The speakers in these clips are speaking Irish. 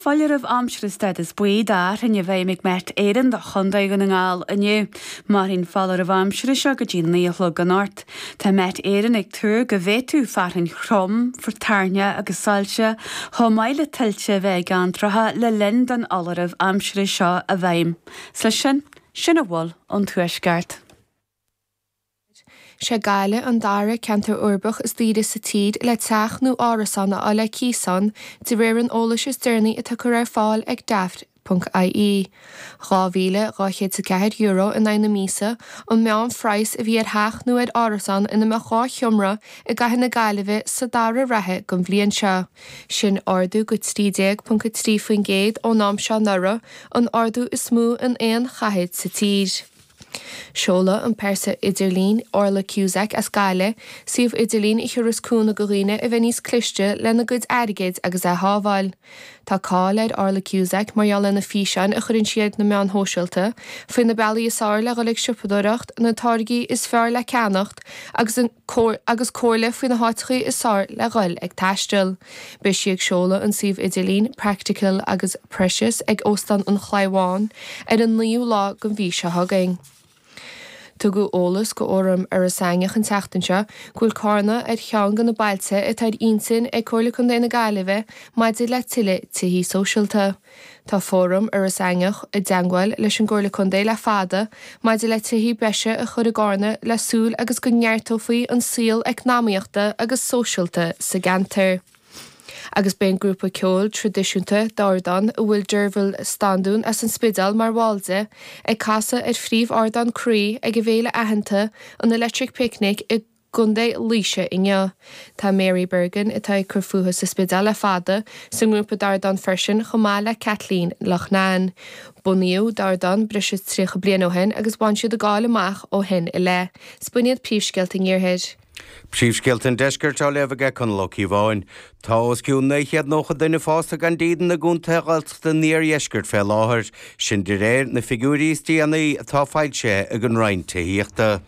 Fáilir amsriste is buí dar in je bheith mig mert éan de chundaig gan ngáil aniu, mar hín fáilir amsre seo go dtí níochla gan ort. Tá met éan ag tú go bhéú farin chrom, fortarne agus salse, thomáile tiltte bheith gan trotha le linn an alarh amsre seo a bhaim. Sla sin a bhil an tuaisceart. Se gaile an dara cantar urbach is líide sa tíd le teachnú árasanna a le císan de réir an ólas is dyrni a tucur ar fáil ag daft.ie. €2,200 in aina mísa an meán frais a bhí ar theachnú ag árasan ina me chá thiomra i gcaitheann na gaiileheh sa dara rathe gon bhliain seo. Sin ardú go trídeag.trí faoin géad ó nám seo nura an ardú is smú an éon chaithid sa tíd. Seola an persa Idirlín Orla Cusack as gaile, siomh Idirlín I churras cúna go riine a bheith níos cliste lena gud airgid agus a hábhail. Tá cáleid Orla Cusack marall na físean a churann siad na meán hóisiilta, faoin na bailí is ála go le sipadúireacht na targaí is fearr le ceannacht agus cóirla faoin na háitichaí is sár le ghoil ag taistil. Bei siag seola an siomh Idirlín Practical agus Precious ag óstan an chláimháin ar an níú lá go bhí se thugaing. Tugu ólas go orm ar a sangach an teachtainse, gúil carna ar chean gan na bailte a taid insin ag cóirla chun na gaiileheh maidid le tuile tuhí sóisialta. Tá fórum ar a sangach a deanghil leis an gcóirla chun le fada, maidid le tuhí beise a chur a gána le súl agus go neartó faoi an síl economíochta agus sóisialta sa gantar. Agus ben grúpa ceol tradiisiúnta dardan a bhfuil deirfil standún as an spidal mar bháilde ag casa ar phríomh ardan crí ag go bhéile aitheanta an electric picnic I gunda líise inne. Tá Mary Bergen atá curfuha sa spidal le fada san grúpa dardan fersin chomá le Kathleen Lochnain. Buníú dardan brise trícha blian ó hin agus bain siad a gáil amach ó hin I le. Spuniad príomhsceilt in iarthaid. Príomhsceilt an deisgurt á lefige chun locí bháin. Tá osciún néchiad nócha duine fásta gan dídan na gúnta galta níor eisgurt fé láthir, sin de réir na figúríistí anaí atá fáilte ag an roinnta híochta.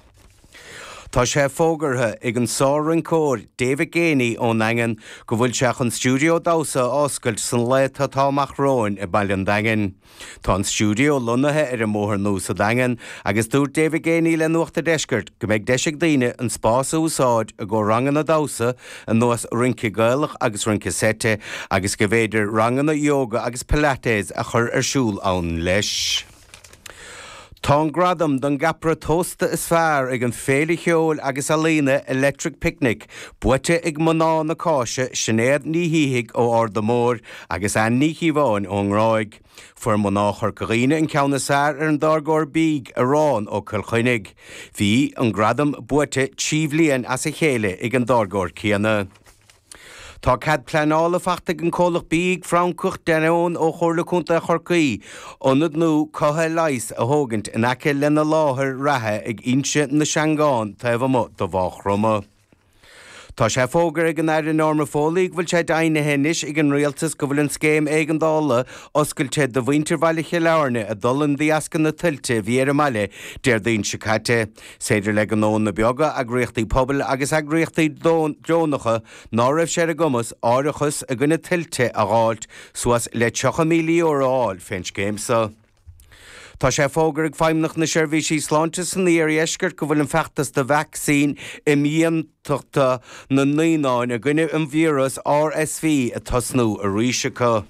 Tá sé fógartha ag an sáran cór David Gainey ó Nangan go bhfuil seach an stúdio dása oscailt san le tá támach róin I bailin Dangan. Tá an stúdio lunathe ar an móthar nó sa Dangan agus dúr David Gainey le nuachta deisgurt go méid deisig daine an spás úsáid a go rangan na dása an nuas rinci gailach agus rinci sete agus go bhéidir rangan na yoga agus pilates a chur ar siúl ann leis. Tá an gradam don gapra tósta is fearr ag an féile cheol agus a lína electric picnic, buite ag maná na cáise sinnéad níhíigh ó Arda Mór agus an níhí bháin ó Ngráig. Fuair maná chur coghine an ceanna sár ar an dargóir bíg a rán ó Culchuinig. Bhí an gradam buite tíomhlíon as a chéile ag an dargóir céanna. Tá cad pleanála fachtaigh an cólach bíg Francoch denón ó chorlaúnta chorcaí, ionad nó cotha leis a thógant in aice lena láthair rathe ag inse na Seangáin taobh mo do bhách Roma. Tá sé fógar ag an air norma fólaigh bhfuil sé dainethe níos ag an rialtas go bhfuil an scéim ag an dála oscailte do bhaintear bhailliche leabharne a dolan díascan na tuilte bhí ar a maile déir daon sicate, séidir le an nón na beaga ag riachtaí pobl agus ag riachtaí drónacha ná raibh sé a gomas áirichas a gona tuilte a gáilt suas le €2,000,000 áil féin scéimsa. Tá sé fógar ag feimnach na seirbhísí sláinte san níor eisgurt go bhfuil an feachtas de vaccín I míontóachta na naoáin a gcuine an vírus RSV a tosnú a ríisecha.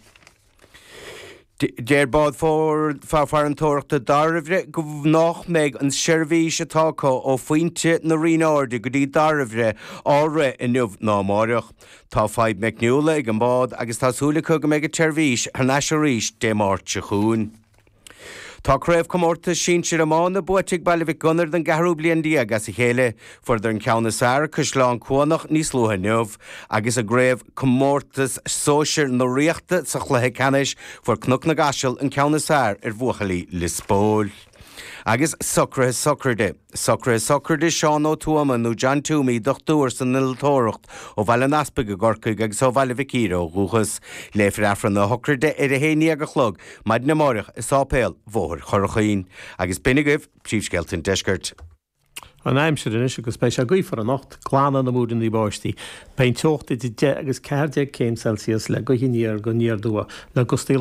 Déir bád far an tóirta darmhre go nach méid an seirbhís atácha ó faointe na riáirde go dtí darmhre ára in nuamh ná máireach. Tá fáid meicniúla ag an bád agus tásúlacha go méid a seirbhís ar neisiaríis dé máirte chuún. Tá craibh comórta sínsir amána buitigh bailmhíh gunnar den gahrú blion díag as a chéile fuidir an ceanna sár cosláán cuanach níos lutha neamh agus a gréibh comórtas sóisiir nó riachta sa chluthe canis fuair cnuc na gaisiil an ceanna sár ar bhuachalí Lisbóil. Agus socrde Seán Ó Tuama nó John Toomey dochtúir san niltóireacht ó bhaile an aspa go gorcaig agus ó bhaile vicíro gúchas léifir afran na hocrde ar a héine a go chlog maid na máireach is ápéal bhór chorchaín agus binigah príomhsceilt in deisgurt. an aimimse in is agus spéis a goí for a nacht chláán na múdin í bbáistí. Pein teochtta agus 10 céim Celsius le go híníar go níardúa le go